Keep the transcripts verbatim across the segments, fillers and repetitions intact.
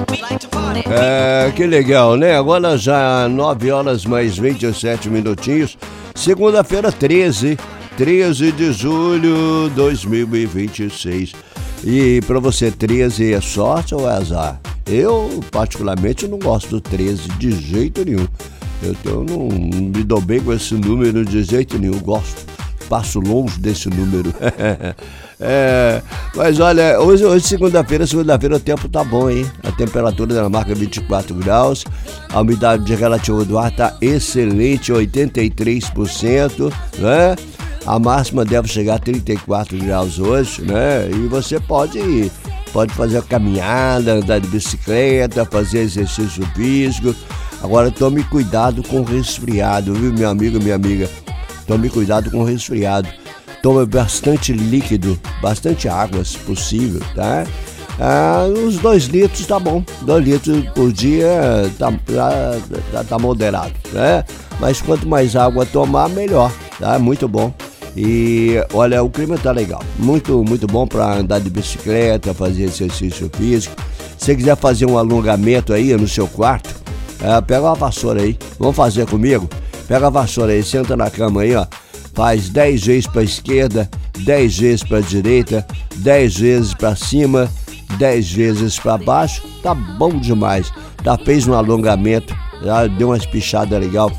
É, que legal, né? Agora já nove horas mais vinte e sete minutinhos. Segunda-feira, treze, treze de julho de dois mil e vinte e seis. E pra você, treze é sorte ou é azar? Eu, particularmente, não gosto do treze de jeito nenhum. Eu, eu não me dou bem com esse número de jeito nenhum. Gosto, passo longe desse número. É, mas olha, hoje, hoje segunda-feira, segunda-feira o tempo tá bom, hein? A temperatura da marca vinte e quatro graus, a umidade relativa do ar tá excelente, oitenta e três por cento, né? A máxima deve chegar a trinta e quatro graus hoje, né? E você pode, pode fazer a caminhada, andar de bicicleta, fazer exercício físico. Agora tome cuidado com o resfriado, viu, meu amigo, minha amiga? Tome cuidado com o resfriado. Tome bastante líquido, bastante água, se possível, tá? Ah, uns dois litros tá bom. Dois litros por dia tá, tá, tá moderado, né? Mas quanto mais água tomar, melhor, tá? Muito bom. E olha, o clima tá legal. Muito, muito bom para andar de bicicleta, fazer exercício físico. Se você quiser fazer um alongamento aí no seu quarto, é, pega uma vassoura aí. Vamos fazer comigo? Pega a vassoura aí, senta na cama aí, ó. Faz dez vezes para a esquerda, dez vezes para a direita, dez vezes para cima, dez vezes para baixo. Tá bom demais. Já fez um alongamento, já deu uma espichada legal.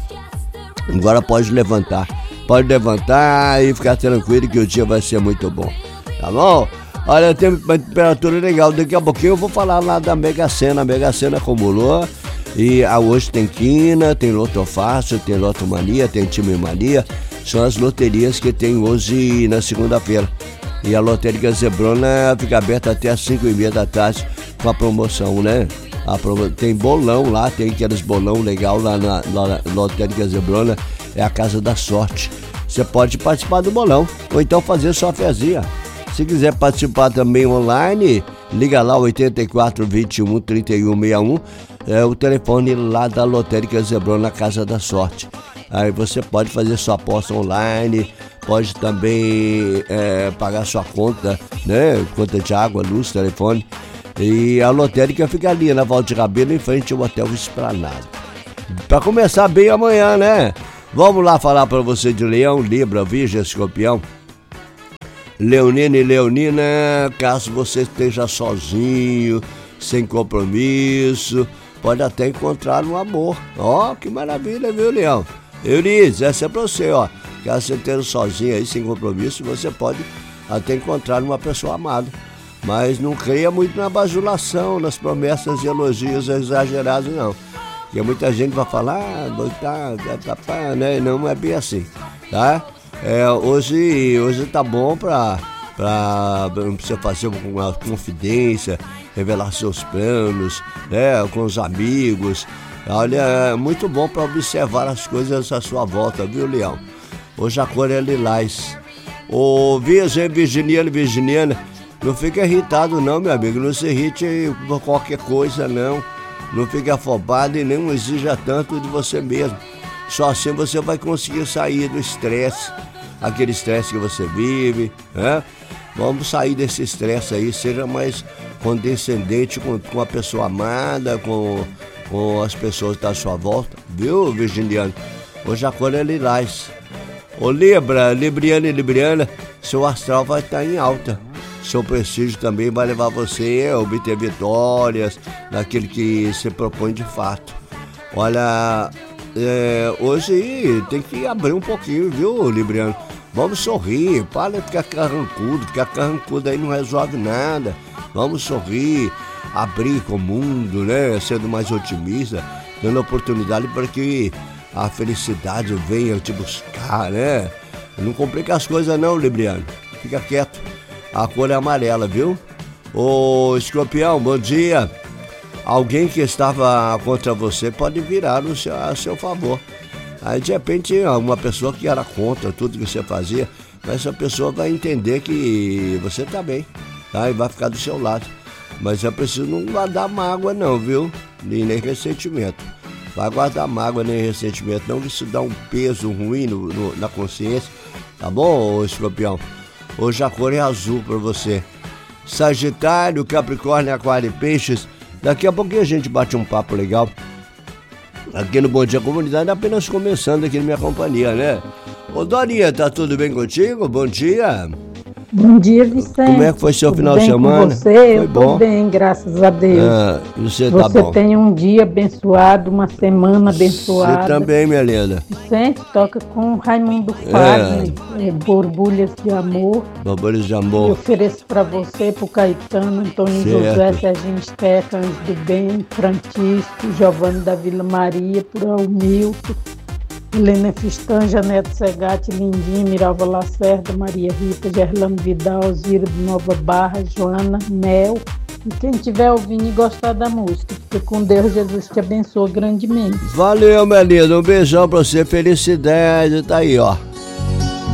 Agora pode levantar. Pode levantar e ficar tranquilo que o dia vai ser muito bom. Tá bom? Olha, tem uma temperatura legal. Daqui a pouquinho eu vou falar lá da Mega Sena. A Mega Sena acumulou. E ah, hoje tem Quina, tem Loto Fácil, tem Loto Mania, tem Time Mania. São as loterias que tem hoje na segunda-feira. E a lotérica Zebrona fica aberta até as cinco e meia da tarde com a promoção, né? A promo... Tem bolão lá, tem aqueles bolão legal lá na, na lotérica Zebrona. É a Casa da Sorte. Você pode participar do bolão ou então fazer sua fezinha. Se quiser participar também online, liga lá oito quatro, vinte e um, trinta e um sessenta e um. É o telefone lá da lotérica Zebrona, na Casa da Sorte. Aí você pode fazer sua aposta online, pode também é, pagar sua conta, né? Conta de água, luz, telefone. E a lotérica fica ali na Valdir Rabelo, em frente ao Hotel Esplanada. Para começar bem amanhã, né? Vamos lá falar para você de Leão, Libra, Virgem, Escorpião. Leonina e Leonina, caso você esteja sozinho, sem compromisso, pode até encontrar um amor. Ó, oh, que maravilha, viu, Leão? Eurides, essa é pra você, ó. Caso você esteja sozinho aí, sem compromisso, você pode até encontrar uma pessoa amada. Mas não creia muito na bajulação, nas promessas e elogios exagerados, não. Porque muita gente vai falar, ah, tá, tá, tá, né? Não é bem assim, tá? É, hoje, hoje tá bom pra, pra, pra você fazer uma confidência, revelar seus planos, né? Com os amigos. Olha, é muito bom para observar as coisas à sua volta, viu, Leão? Hoje a cor é lilás. Ô, Virgem, Virginiano e Virginiana, não fica irritado não, meu amigo. Não se irrite por qualquer coisa, não. Não fique afobado e não exija tanto de você mesmo. Só assim você vai conseguir sair do estresse, aquele estresse que você vive, né? Vamos sair desse estresse aí, seja mais condescendente com, com a pessoa amada, com... com as pessoas da sua volta, viu, Virginiano? Hoje a cor é lilás. Ô Libra, Libriana e Libriana, seu astral vai estar em alta. Seu prestígio também vai levar você a obter vitórias naquilo que se propõe de fato. Olha, é, hoje tem que abrir um pouquinho, viu, Libriano? Vamos sorrir, para de ficar carrancudo, ficar carrancudo aí não resolve nada. Vamos sorrir, abrir com o mundo, né? Sendo mais otimista, dando oportunidade para que a felicidade venha te buscar, né? Não complica as coisas não, Libriano. Fica quieto. A cor é amarela, viu? Ô Escorpião, bom dia. Alguém que estava contra você pode virar no seu, a seu favor. Aí de repente uma pessoa que era contra tudo que você fazia, mas essa pessoa vai entender que você tá bem, tá? E vai ficar do seu lado. Mas é preciso não guardar mágoa não, viu? Nem, nem ressentimento. Vai guardar mágoa nem ressentimento não, que isso dá um peso ruim no, no, na consciência. Tá bom, Escorpião? Hoje a cor é azul para você. Sagitário, Capricórnio, Aquário e Peixes, Daqui a pouquinho a gente bate um papo legal aqui no Bom Dia Comunidade, apenas começando aqui na minha companhia, né? Ô Dorinha, tá tudo bem contigo? Bom dia. Bom dia, Vicente. Como é que foi seu tudo final bem de semana? Com você? Foi eu bom? tô bem, graças a Deus. Ah, você tá você bom. tem um dia abençoado, uma semana abençoada. Você também, minha linda. Vicente, toca com Raimundo Fagner, é. é, Borbulhas de Amor. Borbulhas de Eu Amor. ofereço para você, pro Caetano, Antônio Certo. José, Serginho Esteca, Anjo do Bem, Francisco, Giovanni da Vila Maria, por Milton, Helena Fistan, Janete Segatti, Lindinha, Miralva Lacerda, Maria Rita, Gerlano Vidal, Zira de Nova Barra, Joana, Mel. E quem estiver ouvindo e gostar da música, porque com Deus Jesus te abençoa grandemente. Valeu, minha linda. Um beijão pra você. Felicidade. Tá aí, ó.